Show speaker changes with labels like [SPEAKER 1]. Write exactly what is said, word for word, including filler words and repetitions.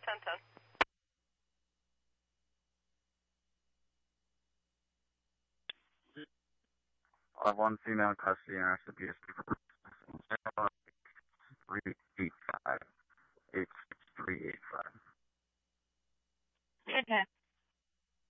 [SPEAKER 1] ten ten.
[SPEAKER 2] I have one female in custody and asked to be a three eight five. Eight six three eight five.
[SPEAKER 1] Okay.